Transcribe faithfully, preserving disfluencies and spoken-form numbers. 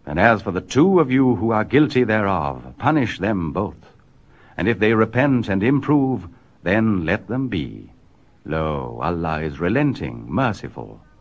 And as for the two of you who are guilty thereof, punish them both. And if they repent and improve, then let them be. Lo, Allah is relenting, merciful.